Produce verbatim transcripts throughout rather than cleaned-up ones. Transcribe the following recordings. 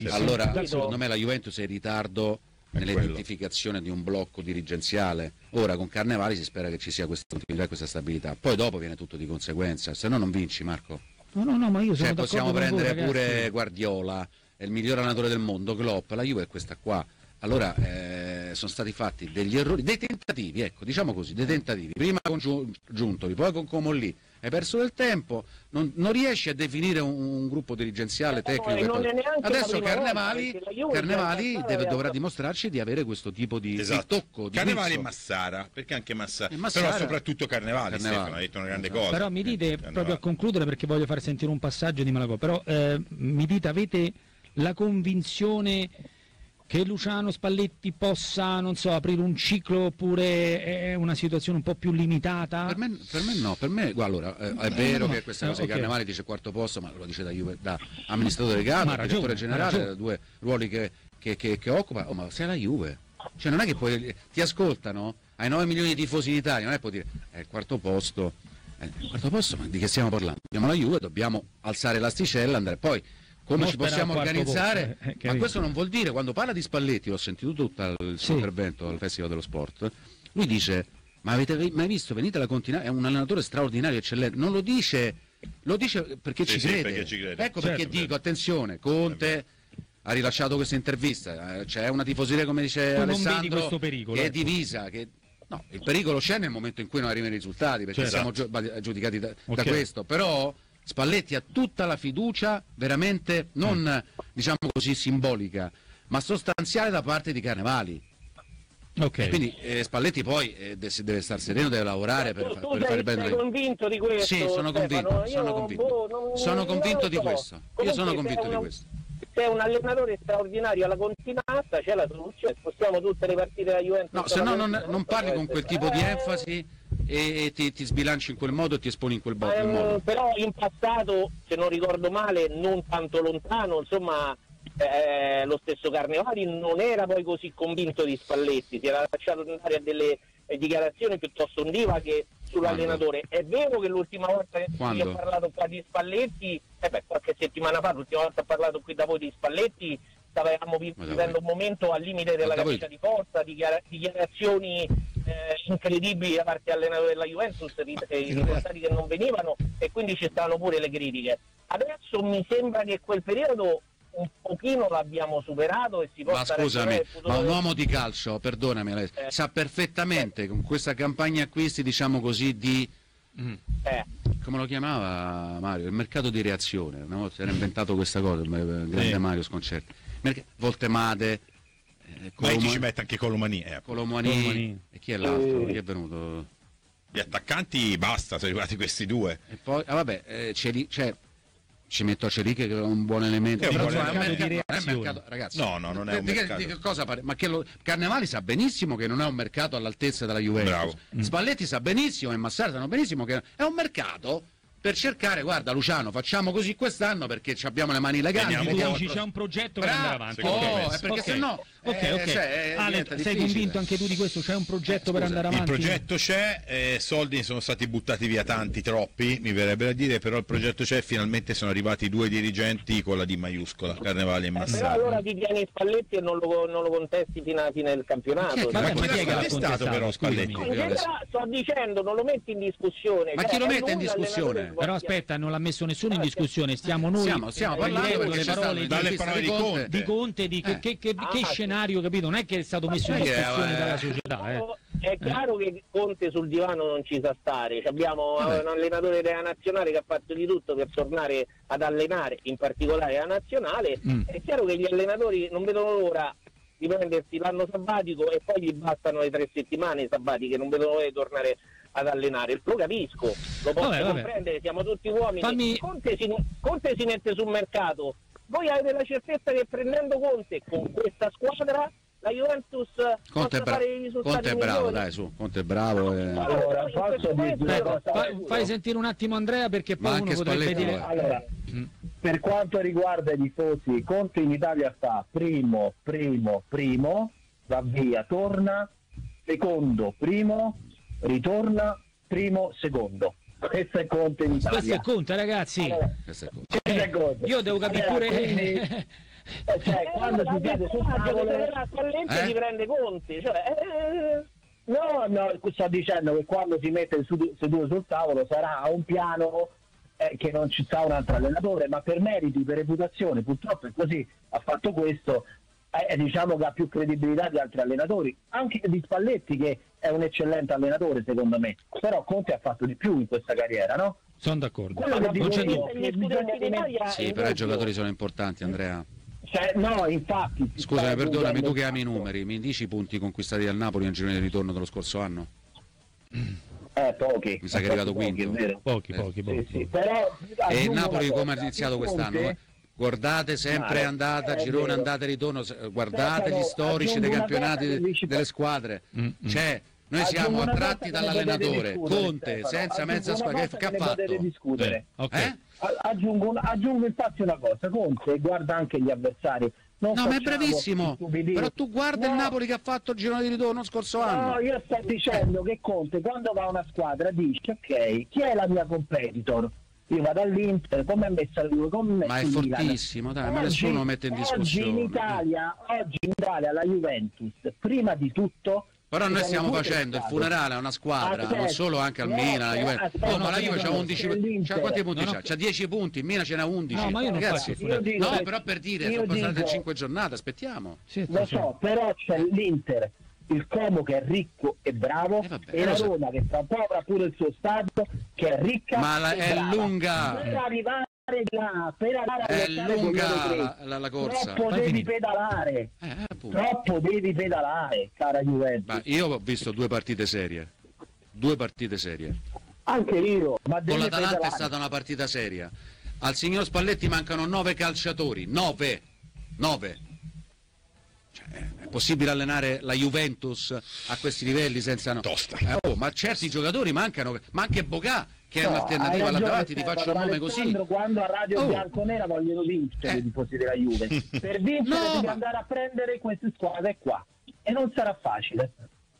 allora secondo me la Juventus è in ritardo nell'identificazione di un blocco dirigenziale. Ora con Carnevali si spera che ci sia questa continuità e questa stabilità, poi dopo viene tutto di conseguenza, se no non vinci, Marco. No, no, no, ma io sono cioè, possiamo prendere voi, pure Guardiola, è il miglior allenatore del mondo, Klopp, la Juve è questa qua. Allora eh, sono stati fatti degli errori, dei tentativi, ecco, diciamo così, dei tentativi, prima con Giuntoli, poi con Comolli, hai perso del tempo, non, non riesci a definire un, un gruppo dirigenziale tecnico. No, adesso Carnevali, volta, Carnevali deve, dovrà dimostrarci di avere questo tipo di, esatto. di tocco. Di Carnevali pizzo. e Massara, perché anche Massara, Massara però soprattutto Carnevali, Carnevali. Stefano ha detto una grande esatto. cosa. Però mi dite, Carnevali. proprio a concludere, perché voglio far sentire un passaggio di Malagò, però eh, mi dite, avete la convinzione che Luciano Spalletti possa, non so, aprire un ciclo, oppure è una situazione un po' più limitata? Per me, per me no, per me, guarda, allora, eh, è vero no, che questa no, cosa okay. di Carnevali dice quarto posto, ma lo dice da, Juve, da amministratore delegato, direttore generale, due ruoli che, che, che, che occupa, oh, ma sei la Juve, cioè non è che poi ti ascoltano, hai nove milioni di tifosi in Italia, non è che puoi dire, è il quarto posto, eh, il quarto posto, ma di che stiamo parlando? Abbiamo la Juve, dobbiamo alzare l'asticella, andare poi. Come non ci possiamo organizzare? Posto, eh, ma questo non vuol dire, quando parla di Spalletti, l'ho sentito tutto il suo sì. intervento al Festival dello Sport, lui dice, ma avete mai visto, venite alla Continenza, è un allenatore straordinario, eccellente, non lo dice, lo dice perché, sì, ci, sì, crede. perché ci crede. Ecco certo, perché certo. dico, attenzione, Conte ha rilasciato questa intervista, c'è una tifoseria, come dice tu Alessandro, non vedi questo pericolo, che ecco. è divisa, che... No, il pericolo c'è nel momento in cui non arrivano i risultati, perché certo. siamo giudicati da, okay. da questo, però... Spalletti ha tutta la fiducia, veramente non mm. diciamo così simbolica, ma sostanziale da parte di Carnevali. Okay. Quindi eh, Spalletti poi eh, deve star sereno, deve lavorare per, tu, per tu fare sei, bene. Sei convinto di questo? Sì, sono convinto, Stefano, sono convinto. Boh, non, sono convinto non di so. questo. Comunque, io sono convinto una, di questo. Se è un allenatore straordinario alla continuanza, c'è la soluzione, spostiamo tutte le partite della Juventus. No, se no non, non parli con quel tipo eh, di enfasi e, e ti, ti sbilanci in quel modo e ti esponi in quel bo- ehm, modo. Però in passato, se non ricordo male, non tanto lontano, insomma, eh, lo stesso Carnevali non era poi così convinto di Spalletti, si era lasciato andare a delle eh, dichiarazioni piuttosto ondivaghe sull'allenatore. È vero che l'ultima volta che si è parlato qua di Spalletti, eh beh, qualche settimana fa, l'ultima volta ho parlato qui da voi di Spalletti, stavamo vivendo un momento al limite della camicia di forza, dichiara- dichiarazioni eh, incredibili da parte dell'allenatore della Juventus, i risultati che non venivano, e quindi ci stavano pure le critiche. Adesso mi sembra che quel periodo un pochino l'abbiamo superato e si possa... Ma scusami, ma un del... uomo di calcio, perdonami, eh. sa perfettamente, con questa campagna acquisti, diciamo così, di... Mm. Eh. Come lo chiamava Mario? Il mercato di reazione, una volta si era inventato questa cosa, il grande sì. Mario Sconcerti. Merc- Voltemade, eh, Coloma... ma ci mette anche Colomani, eh. Colomani. Colomani. E chi è l'altro? Chi è venuto? Gli attaccanti basta, sono arrivati questi due. E poi, ah, vabbè, eh, c'è lì, c'è... ci metto Celic che è un buon elemento, è un buon mercato, elemento. Di non è mercato, ragazzi. No, no, non è un di, mercato. Di che cosa pare? Ma che lo, Carnevali sa benissimo che non è un mercato all'altezza della Juventus. Bravo. Spalletti sa benissimo e Massara sanno benissimo che è un mercato per cercare, guarda Luciano, facciamo così quest'anno perché abbiamo le mani legate. Quindi dici, c'è un progetto per andare avanti. Oh, è perché okay. se no ok, ok. Eh, cioè, Ale, sei convinto anche tu di questo? C'è un progetto eh, per andare avanti? Il progetto c'è, eh, soldi sono stati buttati via tanti, troppi, mi verrebbe da dire, però il progetto c'è, finalmente sono arrivati due dirigenti con la D maiuscola, Carnevali e Massara. Eh, però allora ti tieni Spalletti e non lo, non lo contesti fino a fine del campionato. Ma, ma, ma chi è stato però Spalletti? No, realtà, sto dicendo, non lo metti in discussione. Ma cioè, chi lo mette in discussione? Però aspetta, non l'ha messo nessuno in discussione, stiamo noi stiamo, stiamo parlando le parole, dalle parole di Conte, di Conte, di che, eh. che, che, che ah, scenario, capito? Non è che è stato messo in discussione dalla società. Eh. È chiaro eh. che Conte sul divano non ci sa stare, abbiamo eh. un allenatore della nazionale che ha fatto di tutto per tornare ad allenare, in particolare la nazionale. Mm. È chiaro che gli allenatori non vedono l'ora di prendersi l'anno sabbatico e poi gli bastano le tre settimane sabbatiche, non vedono l'ora di tornare ad allenare. Lo capisco, lo posso vabbè, comprendere, vabbè. Siamo tutti uomini. Fammi... Conte, si, Conte si mette sul mercato, voi avete la certezza che prendendo Conte con questa squadra la Juventus Conte possa bra- fare i risultati Conte è bravo, migliori. dai, su, Conte è bravo. E... Allora, Beh, fai, fai sentire un attimo Andrea, perché poi ma uno potrebbe Spalletti, dire... Allora, mm. per quanto riguarda i tifosi, Conte in Italia sta primo, primo, primo, va via, torna, secondo, primo, ritorna, primo, secondo. Questo è Conte in Italia. Questo è Conte, ragazzi. Allora, questo è Conte. Eh, è Conte. Io devo capire allora, pure... Quindi, Eh, cioè, Eh, quando allora, si siede sul personaggio che tavolo... verrà a Spalletti Eh? si prende conti, cioè, eh, No, no, sto dicendo che quando si mette su- seduto sul tavolo sarà a un piano eh, che non ci sta un altro allenatore, ma per meriti, per reputazione, purtroppo è così, ha fatto questo, eh, diciamo che ha più credibilità di altri allenatori, anche di Spalletti che è un eccellente allenatore secondo me, però Conte ha fatto di più in questa carriera, no? Sono d'accordo. Quello che dico Non c'è io dubbio. è che bisogna dimenticare- Sì, però i giocatori sono importanti, Andrea. Cioè, no, infatti... si Scusami, sta perdonami, tu che aggiungendo- ami i numeri, mi dici i punti conquistati dal Napoli nel girone di ritorno dello scorso anno? Eh, pochi. Mi sa che è arrivato Pochi, quinto. è vero. Pochi, Eh, pochi, Sì, pochi. sì, però E il aggiungo Napoli una come ha cosa, iniziato che quest'anno? Conte- eh? Guardate sempre Male. andata, Eh, è girone vero. andata e ritorno, se- guardate Però gli storici aggiungo dei una campionati cosa che de- dici- delle squadre. Mm, mm. Cioè, noi Aggiungo siamo una attratti cosa che ne dall'allenatore, potete discutere, Conte, Stefano. senza Aggiungo mezza una squadra, che, cosa che ha ne potete fatto? discutere. Eh, ok. Eh? A- Aggiungo, un- aggiungo infatti una cosa, Conte guarda anche gli avversari. Non No, ma è facciamo bravissimo, stupidini. però tu guarda il No, Napoli che ha fatto il girone di ritorno lo scorso anno. No, io sto dicendo che Conte quando va a una squadra dice ok, chi è la mia competitor? Io vado all'Inter, come è messa lui? Come Ma è fortissimo, dai, ma nessuno lo mette in Oggi discussione. in Italia, oggi in Italia la Juventus, prima di tutto... Però ci noi sono stiamo due facendo il stati. funerale a una squadra, Aspetta, non solo anche al no, Milan, alla eh, Juventus. aspetta, Oh, ma la no, Juve c'ha no, undici l'Inter. c'ha quanti punti No, no. c'ha? C'ha dieci punti, il Milan ce n'ha undici. No, ma io non Ragazzi, faccio il io dico no, che- però per dire, io sono passate dico- cinque giornate, aspettiamo. Sì, Lo sì. so, però c'è l'Inter, il Como che è ricco e bravo, Eh, vabbè, e la lo so. Roma che tra un po' avrà pure il suo stadio, che è ricca Ma la- e è brava. lunga. Per arrivare là, per arrivare È a lottare con lunga loro tre, la, la- la corsa. troppo Fai devi finire. pedalare, Eh, appunto. troppo devi pedalare, cara Juventus. Ma io ho visto due partite serie. Due partite serie. Anche io, ma devi Con l'Atalanta pedalare. è stata una partita seria. Al signor Spalletti mancano nove calciatori. Nove. Nove. Cioè, è possibile allenare la Juventus a questi livelli senza no? Tosta. Eh, oh, ma certi giocatori mancano, ma anche Bocà che è No, un'alternativa hai là ragione, davanti, ti Stefano, faccio un ma nome così. Alessandro, quando a Radio Oh. Bianconera vogliono vincere Eh. i tifosi della Juve, per vincere No, devi ma- andare a prendere queste squadre qua e non sarà facile.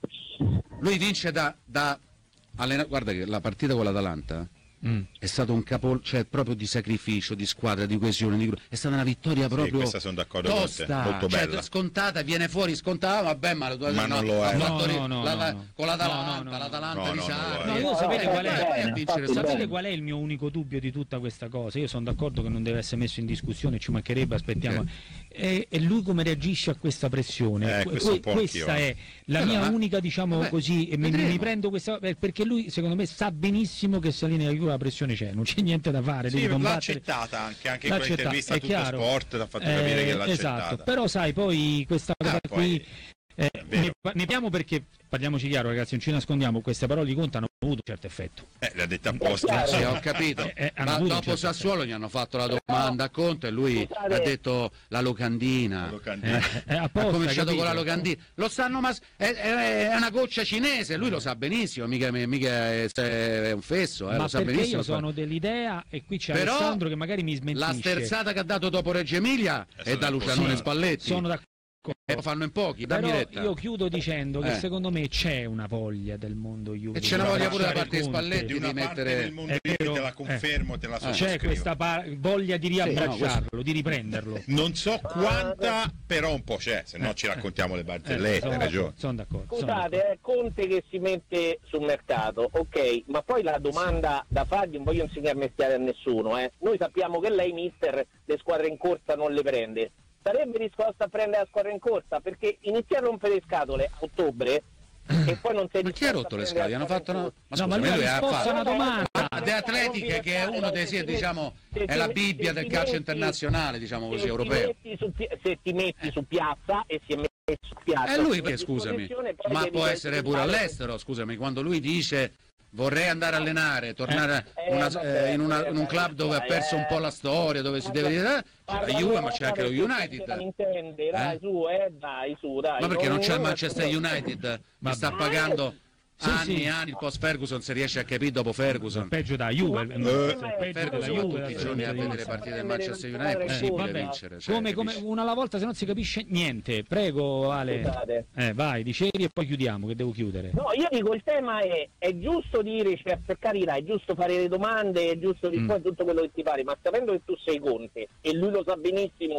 Lui vince da, da allena- guarda che la partita con l'Atalanta Mm. è stato un capo, cioè proprio di sacrificio, di squadra, di coesione, di gruppo. È stata una vittoria proprio questa sono d'accordo con te, tosta, molto cioè, bella. scontata, viene fuori scontata, vabbè, ma, Ma non lo è. ha fatto No, ri- no, no, la- la- no, no. con l'Atalanta, No, no, no. l'Atalanta No, di no, non lo Sarri. è. No, io No, sapete no, qual no, è? no, Vai a no, vincere infatti, sta Sapete bene. qual è il mio unico dubbio di tutta questa cosa? Io sono d'accordo che non deve essere messo in discussione, ci mancherebbe, aspettiamo. E, e lui come reagisce a questa pressione? Eh, Que- questo un po' questa anch'io, è la Eh, mia ma- unica, diciamo vabbè, così, e mi, vedremo. mi prendo questa eh, perché lui secondo me sa benissimo che se linea Juve la pressione c'è, non c'è niente da fare, Sì, devi l'ha combattere. accettata anche, anche in L'ha quell'intervista a accettata, è Tutto chiaro. Sport l'ha fatto capire che l'ha Eh, accettata. esatto, però sai, poi questa cosa Ah, poi- qui eh, vero. ne, ne parliamo perché parliamoci chiaro, ragazzi, non ci nascondiamo, queste parole conto hanno avuto un certo effetto. Eh, l'ha detta apposta. Sì, ho capito. Eh, eh, hanno Ma avuto un dopo certo Sassuolo gli hanno fatto la domanda a Conte e lui Scusate. ha detto la locandina. La locandina. Eh, eh, Ha apposta, cominciato capito? con la locandina. Lo sanno, ma è, è- è una goccia cinese, lui lo sa benissimo, mica, mica è, è un fesso, eh, Ma lo sa perché benissimo. io sono dell'idea, e qui c'è Però Alessandro che magari mi smentisce. La sterzata che ha dato dopo Reggio Emilia Eh, è sono da Lucianone d'accordo. Spalletti. Sono d'accordo. E lo fanno in pochi, dammi Però retta. io chiudo dicendo che Eh. secondo me c'è una voglia del mondo Juve. E c'è una di voglia pure da abbracciare parte di Conte. Spalletti Di una di parte mettere- del mondo È Juve vero, te la eh. confermo, te la C'è C'è sottoscrivo. questa pa- voglia di riabbracciarlo, di riprenderlo. Non so quanta, però un po' c'è, se no ci raccontiamo le barzellette, hai ragione. Sono d'accordo. sono Scusate, d'accordo. è Conte che si mette sul mercato, ok, ma poi la domanda da fargli, non voglio insegnare mestiere a nessuno, eh. Noi sappiamo che lei, mister, le squadre in corsa non le prende. Sarebbe disposto a prendere la squadra in corsa? Perché inizia a rompere le scatole a ottobre e poi non sei Ma chi ha disposto a rotto le prendere scatole? la Hanno squadra fatto in una... corsa. Ma No, ma scusami, lui ha lui ha risposto a fatto... una domanda. Ma De Atletiche, che è uno dei, sì, diciamo, è la Bibbia del calcio internazionale, diciamo così, se europeo. Ti metti su, pi- se ti metti su piazza e si è messo su piazza... E lui a che, scusami, disposizione, poi ma devi può essere pure fare- all'estero, scusami, quando lui dice vorrei andare a allenare, tornare Eh, una- vabbè, eh, in, una- in un club dove ha dai, perso un po' la storia, dove si deve dire, eh, c'è la Juve, ma c'è anche lo United. Non intende, dai, Eh? su, eh, dai, su, dai. Ma perché non c'è il non- Manchester United che Vabbè. sta pagando Sì, anni sì. e anni il post Ferguson, se riesce a capire dopo Ferguson. Peggio da Juve, Eh, eh, peggio della Ferguson va Juve. tutti i giorni a della vedere Juve. le partite del Eh, Manchester United, è eh, possibile vabbè. vincere. cioè, Come, come capisci? una alla volta, se non si capisce niente. Prego, Ale. Scusate. Eh, vai, dicevi e poi chiudiamo, che devo chiudere. No, io dico, il tema è, è giusto dire, cioè, per carità, è giusto fare le domande, è giusto rispondere Mm. tutto quello che ti pare, ma sapendo che tu sei Conte, e lui lo sa benissimo